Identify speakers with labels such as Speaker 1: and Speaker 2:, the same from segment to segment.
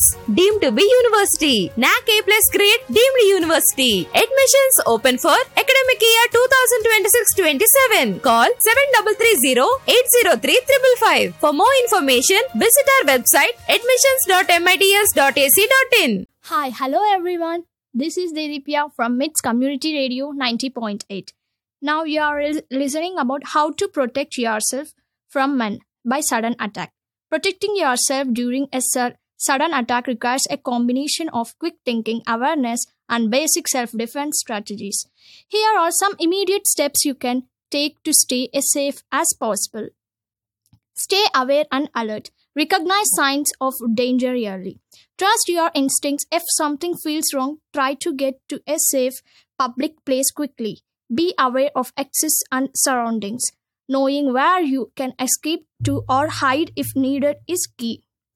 Speaker 1: Deemed to be university. NAC A+ grade deemed university. Admissions open for academic year 2026-27. Call 7330-803-555. For more information, visit our website admissions.mits.ac.in.
Speaker 2: Hi, hello everyone. This is Dedipya from MITS Community Radio 90.8. Now you are listening about how to protect yourself from men by sudden attack. Protecting yourself during a sudden attack requires a combination of quick thinking, awareness, and basic self-defense strategies. Here are some immediate steps you can take to stay as safe as possible. Stay aware and alert. Recognize signs of danger early. Trust your instincts. If something feels wrong, try to get to a safe public place quickly. Be aware of access and surroundings. Knowing where you can escape to or hide if needed is key.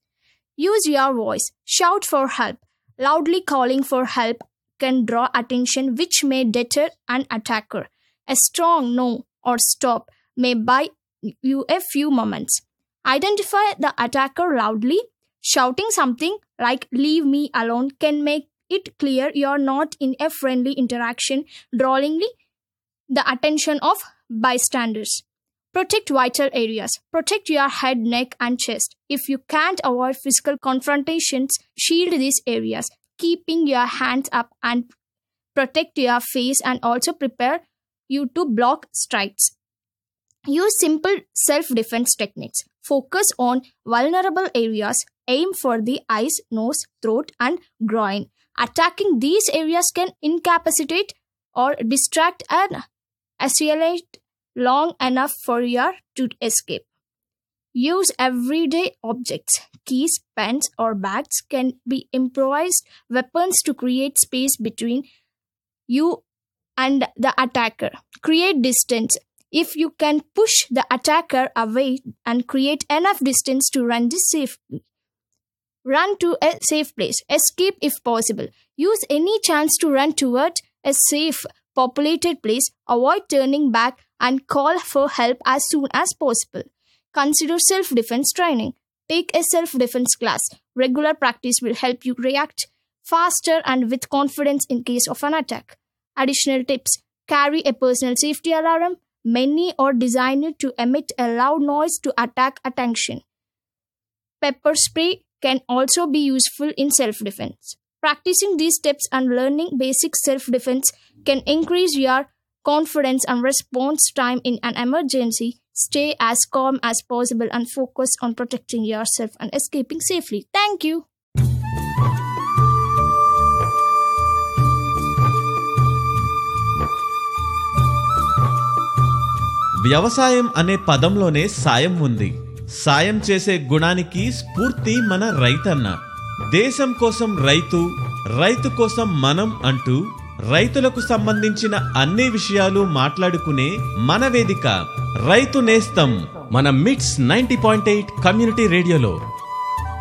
Speaker 2: Use your voice. Shout for help. Loudly calling for help can draw attention, which may deter an attacker. A strong no or stop may buy you a few moments. Identify the attacker loudly. Shouting something like "leave me alone" can make it clear you're not in a friendly interaction, drawing the attention of bystanders. Protect vital areas. Protect your head, neck, and chest. If you can't avoid physical confrontations, shield these areas, keeping your hands up and protect your face and also prepare you to block strikes. Use simple self-defense techniques. Focus on vulnerable areas. Aim for the eyes, nose, throat, and groin. Attacking these areas can incapacitate or distract an assailant long enough for you to escape. Use everyday objects. Keys, pens, or bags can be improvised weapons to create space between you and the attacker. Create distance. If you can push the attacker away and create enough distance to run safely. Run to a safe place. Escape if possible. Use any chance to run toward a safe, populated place. Avoid turning back and call for help as soon as possible. Consider self-defense training. Take a self-defense class. Regular practice will help you react faster and with confidence in case of an attack. Additional tips. Carry a personal safety alarm. Many are designed to emit a loud noise to attract attention. Pepper spray can also be useful in self-defense. Practicing these steps and learning basic self-defense can increase your confidence and response time in an emergency. Stay as calm as possible and focus on protecting yourself and escaping safely. Thank you.
Speaker 3: వ్యవసాయం అనే పదంలోనే సాయం ఉంది. సాయం చేసే గుణానికి స్ఫూర్తి మన రైతన్న. దేశం కోసం రైతు, రైతు కోసం మనం అంటూ రైతులకు సంబంధించిన అన్ని విషయాలు మాట్లాడుకునే మన వేదిక రైతు నేస్తం మన మిట్స్ 90.8 కమ్యూనిటీ రేడియోలో.